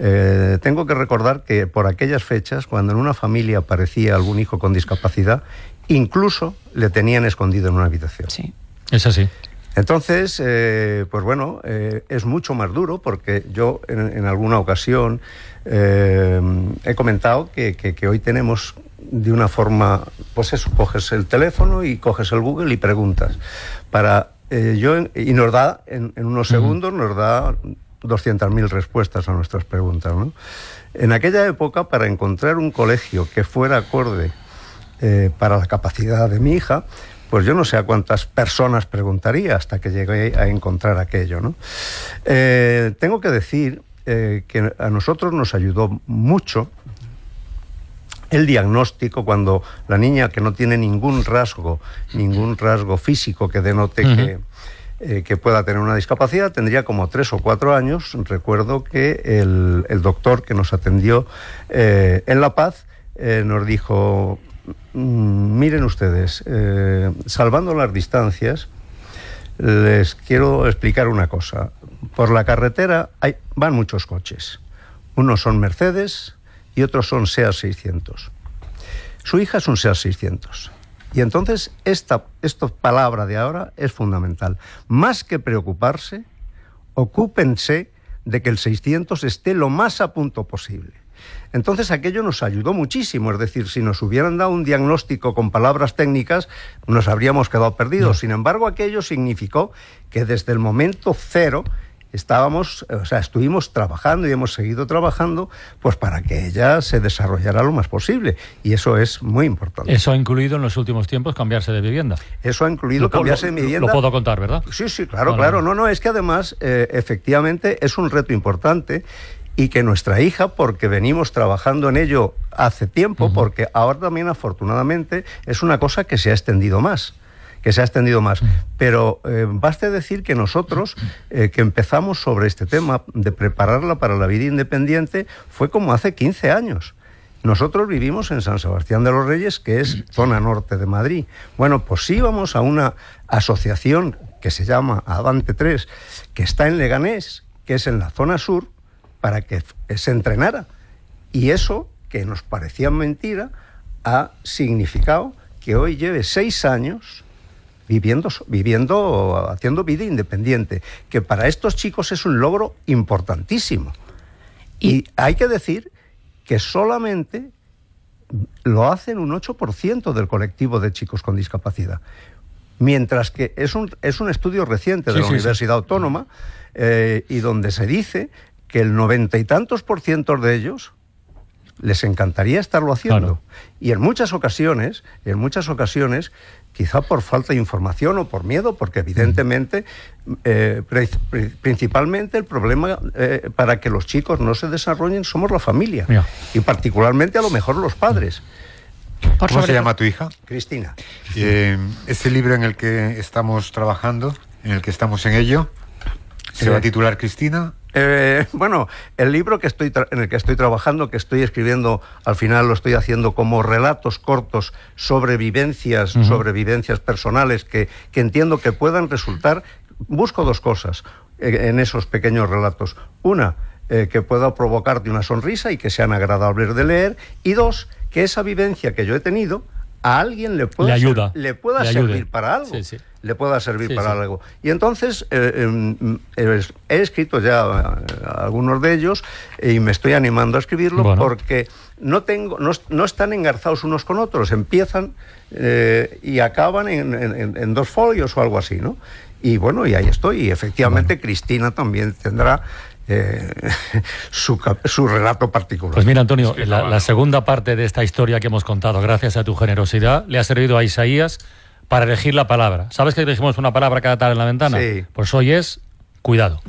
Tengo que recordar que por aquellas fechas, cuando en una familia aparecía algún hijo con discapacidad, incluso le tenían escondido en una habitación. Sí. Es así. Entonces, pues bueno, es mucho más duro, porque yo en alguna ocasión he comentado que hoy tenemos de una forma, pues eso, coges el teléfono y coges el Google y preguntas. Y nos da, en unos segundos, nos da 200.000 respuestas a nuestras preguntas, ¿no? En aquella época, para encontrar un colegio que fuera acorde para la capacidad de mi hija, pues yo no sé a cuántas personas preguntaría hasta que llegué a encontrar aquello, ¿no? Tengo que decir que a nosotros nos ayudó mucho el diagnóstico, cuando la niña, que no tiene ningún rasgo físico que denote que pueda tener una discapacidad, tendría como 3 o 4 años. Recuerdo que el doctor que nos atendió en La Paz nos dijo: miren ustedes, salvando las distancias, les quiero explicar una cosa. Por la carretera van muchos coches. Unos son Mercedes y otros son SEAT 600. Su hija es un SEAT 600. Y entonces esta palabra de ahora es fundamental. Más que preocuparse, ocúpense de que el 600 esté lo más a punto posible. Entonces aquello nos ayudó muchísimo. Es decir, si nos hubieran dado un diagnóstico con palabras técnicas, nos habríamos quedado perdidos. Sin embargo, aquello significó que desde el momento cero estuvimos trabajando y hemos seguido trabajando, pues para que ella se desarrollara lo más posible, y eso es muy importante. Eso ha incluido en los últimos tiempos cambiarse de vivienda. Eso ha incluido cambiarse de vivienda. Lo puedo contar, ¿verdad? Sí, claro. No, es que además, efectivamente, es un reto importante, y que nuestra hija, porque venimos trabajando en ello hace tiempo, porque ahora también, afortunadamente, es una cosa que se ha extendido más. Pero baste decir que nosotros, que empezamos sobre este tema de prepararla para la vida independiente, fue como hace 15 años. Nosotros vivimos en San Sebastián de los Reyes, que es zona norte de Madrid. Bueno, pues íbamos a una asociación que se llama Avante 3, que está en Leganés, que es en la zona sur, para que se entrenara. Y eso, que nos parecía mentira, ha significado que hoy lleve 6 años viviendo, haciendo vida independiente, que para estos chicos es un logro importantísimo. Y hay que decir que solamente lo hacen un 8% del colectivo de chicos con discapacidad. Mientras que es un estudio reciente de la Universidad Autónoma, y donde se dice que el 90 y tantos % de ellos les encantaría estarlo haciendo. Claro. Y en muchas ocasiones, quizá por falta de información o por miedo, porque evidentemente, principalmente el problema para que los chicos no se desarrollen somos la familia. Mira. Y particularmente a lo mejor los padres. ¿Cómo se llama tu hija? Cristina. Ese libro en el que estamos trabajando, en el que estamos en ello, ¿se va a titular Cristina? Bueno, el libro en el que estoy trabajando, que estoy escribiendo, al final lo estoy haciendo como relatos cortos sobre vivencias, personales que entiendo que puedan resultar. Busco 2 cosas en esos pequeños relatos. Una, que pueda provocarte una sonrisa y que sean agradables de leer. Y 2, que esa vivencia que yo he tenido a alguien le pueda servir para algo. Sí. Le pueda servir para algo. Y entonces he escrito ya algunos de ellos y me estoy animando a escribirlo, porque no están engarzados unos con otros, empiezan y acaban en 2 folios o algo así, ¿no? Y bueno, y ahí estoy. Y efectivamente Cristina también tendrá su relato particular. Pues mira, Antonio, la segunda parte de esta historia que hemos contado, gracias a tu generosidad, le ha servido a Isaías para elegir la palabra. ¿Sabes que elegimos una palabra cada tarde en la ventana? Sí. Pues hoy es cuidado.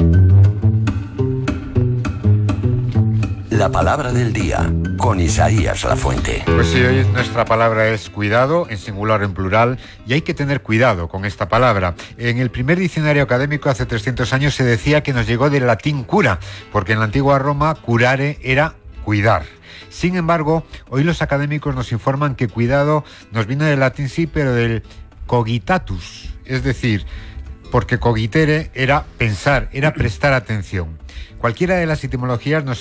La palabra del día, con Isaías Lafuente. Pues sí, hoy nuestra palabra es cuidado, en singular o en plural, y hay que tener cuidado con esta palabra. En el primer diccionario académico hace 300 años se decía que nos llegó del latín cura, porque en la antigua Roma curare era cuidar. Sin embargo, hoy los académicos nos informan que cuidado nos viene del latín, sí, pero del cogitatus, es decir, porque cogitere era pensar, era prestar atención. Cualquiera de las etimologías nos